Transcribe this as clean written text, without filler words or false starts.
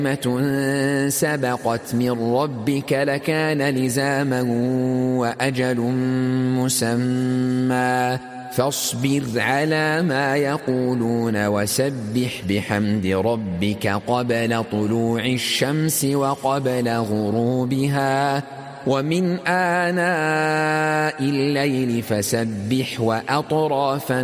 سبقت من ربك لكان لزاما وأجل مسمى فاصبر على ما يقولون وسبح بحمد ربك قبل طلوع الشمس وقبل غروبها ومن آناء الليل فسبح وأطراف